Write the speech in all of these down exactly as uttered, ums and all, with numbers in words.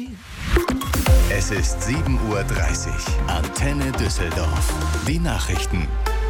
sie? Es ist sieben Uhr dreißig. Antenne Düsseldorf. Die Nachrichten.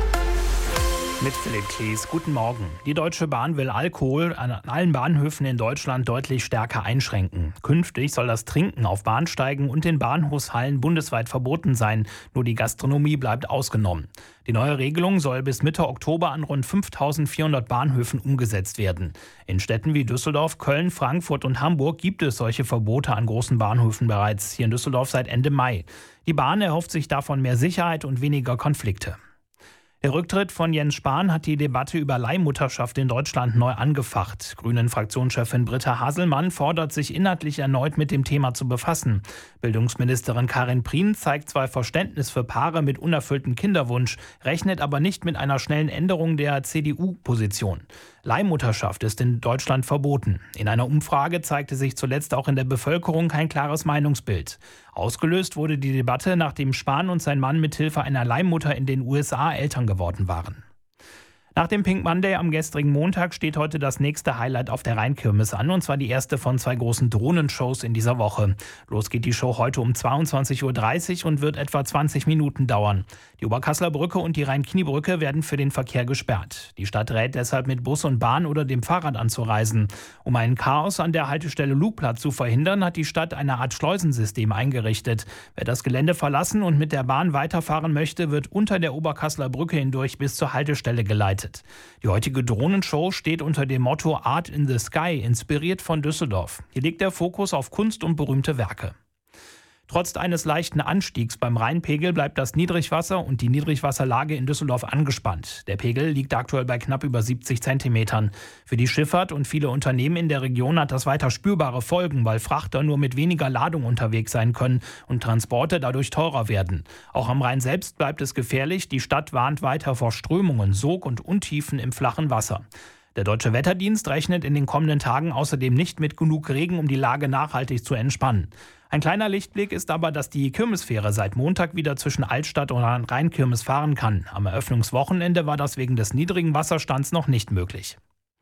Mit Philipp Klees, guten Morgen. Die Deutsche Bahn will Alkohol an allen Bahnhöfen in Deutschland deutlich stärker einschränken. Künftig soll das Trinken auf Bahnsteigen und in Bahnhofshallen bundesweit verboten sein. Nur die Gastronomie bleibt ausgenommen. Die neue Regelung soll bis Mitte Oktober an rund fünftausendvierhundert Bahnhöfen umgesetzt werden. In Städten wie Düsseldorf, Köln, Frankfurt und Hamburg gibt es solche Verbote an großen Bahnhöfen bereits. Hier in Düsseldorf seit Ende Mai. Die Bahn erhofft sich davon mehr Sicherheit und weniger Konflikte. Der Rücktritt von Jens Spahn hat die Debatte über Leihmutterschaft in Deutschland neu angefacht. Grünen-Fraktionschefin Britta Hasselmann fordert, sich inhaltlich erneut mit dem Thema zu befassen. Bildungsministerin Karin Prien zeigt zwar Verständnis für Paare mit unerfülltem Kinderwunsch, rechnet aber nicht mit einer schnellen Änderung der C D U-Position. Leihmutterschaft ist in Deutschland verboten. In einer Umfrage zeigte sich zuletzt auch in der Bevölkerung kein klares Meinungsbild. Ausgelöst wurde die Debatte, nachdem Spahn und sein Mann mithilfe einer Leihmutter in den U S A Eltern geworden waren. Nach dem Pink Monday am gestrigen Montag steht heute das nächste Highlight auf der Rheinkirmes an, und zwar die erste von zwei großen Drohnenshows in dieser Woche. Los geht die Show heute um zweiundzwanzig Uhr dreißig und wird etwa zwanzig Minuten dauern. Die Oberkasseler Brücke und die Rhein-Knie-Brücke werden für den Verkehr gesperrt. Die Stadt rät deshalb, mit Bus und Bahn oder dem Fahrrad anzureisen. Um ein Chaos an der Haltestelle Lugplatz zu verhindern, hat die Stadt eine Art Schleusensystem eingerichtet. Wer das Gelände verlassen und mit der Bahn weiterfahren möchte, wird unter der Oberkasseler Brücke hindurch bis zur Haltestelle geleitet. Die heutige Drohnenshow steht unter dem Motto Art in the Sky, inspiriert von Düsseldorf. Hier liegt der Fokus auf Kunst und berühmte Werke. Trotz eines leichten Anstiegs beim Rheinpegel bleibt das Niedrigwasser und die Niedrigwasserlage in Düsseldorf angespannt. Der Pegel liegt aktuell bei knapp über siebzig Zentimetern. Für die Schifffahrt und viele Unternehmen in der Region hat das weiter spürbare Folgen, weil Frachter nur mit weniger Ladung unterwegs sein können und Transporte dadurch teurer werden. Auch am Rhein selbst bleibt es gefährlich. Die Stadt warnt weiter vor Strömungen, Sog und Untiefen im flachen Wasser. Der Deutsche Wetterdienst rechnet in den kommenden Tagen außerdem nicht mit genug Regen, um die Lage nachhaltig zu entspannen. Ein kleiner Lichtblick ist aber, dass die Kirmesfähre seit Montag wieder zwischen Altstadt und Rheinkirmes fahren kann. Am Eröffnungswochenende war das wegen des niedrigen Wasserstands noch nicht möglich.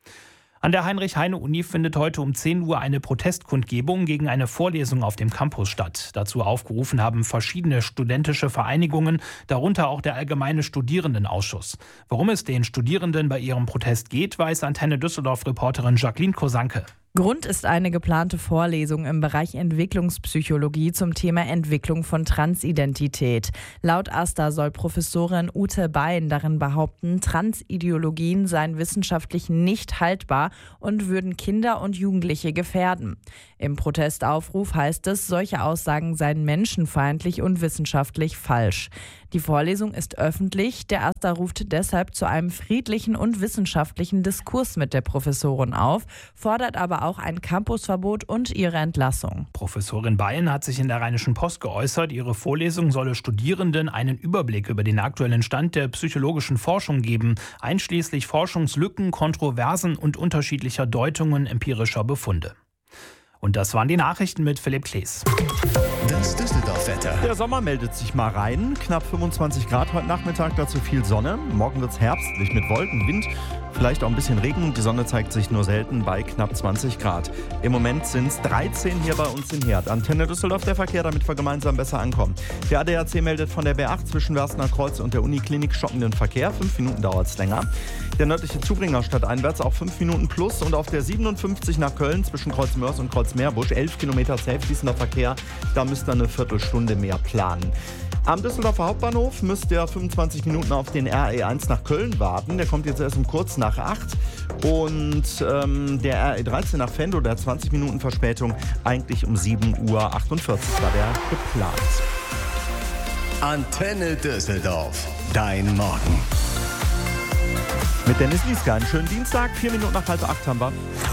An der Heinrich-Heine-Uni findet heute um zehn Uhr eine Protestkundgebung gegen eine Vorlesung auf dem Campus statt. Dazu aufgerufen haben verschiedene studentische Vereinigungen, darunter auch der Allgemeine Studierendenausschuss. Worum es den Studierenden bei ihrem Protest geht, weiß Antenne Düsseldorf-Reporterin Jacqueline Kosanke. Grund ist eine geplante Vorlesung im Bereich Entwicklungspsychologie zum Thema Entwicklung von Transidentität. Laut AStA soll Professorin Ute Bein darin behaupten, Transideologien seien wissenschaftlich nicht haltbar und würden Kinder und Jugendliche gefährden. Im Protestaufruf heißt es, solche Aussagen seien menschenfeindlich und wissenschaftlich falsch. Die Vorlesung ist öffentlich. Der AStA ruft deshalb zu einem friedlichen und wissenschaftlichen Diskurs mit der Professorin auf, fordert aber auch ein Campusverbot und ihre Entlassung. Professorin Bein hat sich in der Rheinischen Post geäußert, ihre Vorlesung solle Studierenden einen Überblick über den aktuellen Stand der psychologischen Forschung geben, einschließlich Forschungslücken, Kontroversen und unterschiedlicher Deutungen empirischer Befunde. Und das waren die Nachrichten mit Philipp Klees. Das Düsseldorf-Wetter. Der Sommer meldet sich mal rein. Knapp fünfundzwanzig Grad heute Nachmittag, dazu viel Sonne. Morgen wird es herbstlich mit Wolken, Wind, vielleicht auch ein bisschen Regen. Die Sonne zeigt sich nur selten bei knapp zwanzig Grad. Im Moment sind es dreizehn hier bei uns in Herd. Antenne Düsseldorf, der Verkehr, damit wir gemeinsam besser ankommen. Der A D A C meldet von der B acht zwischen Werstener Kreuz und der Uniklinik stockenden Verkehr. Fünf Minuten dauert es länger. Der nördliche Zubringer stadteinwärts auch fünf Minuten plus. Und auf der siebenundfünfzig nach Köln zwischen Kreuzmörs und Kreuzmeerbusch elf Kilometer zäh fließender Verkehr. Da müsst ihr eine Viertelstunde mehr planen. Am Düsseldorfer Hauptbahnhof müsst ihr fünfundzwanzig Minuten auf den R E eins nach Köln warten. Der kommt jetzt erst um kurz nach acht. Und ähm, der R E dreizehn nach Venlo, der hat zwanzig Minuten Verspätung. Eigentlich um sieben Uhr achtundvierzig war der geplant. Antenne Düsseldorf. Dein Morgen. Mit Dennis Lieska. Einen schönen Dienstag. Vier Minuten nach halb acht haben wir.